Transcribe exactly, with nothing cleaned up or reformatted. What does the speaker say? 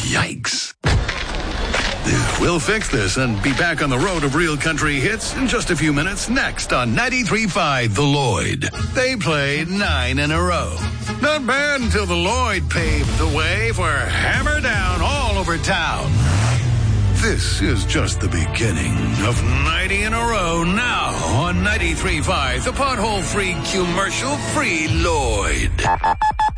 Yikes. We'll fix this and be back on the road of real country hits in just a few minutes. Next on ninety-three point five The Lloyd. They played nine in a row. Not bad until the Lloyd paved the way for Hammer Down all over town. This is just the beginning of ninety in a row now on ninety-three point five, the pothole-free, commercial-free Lloyd.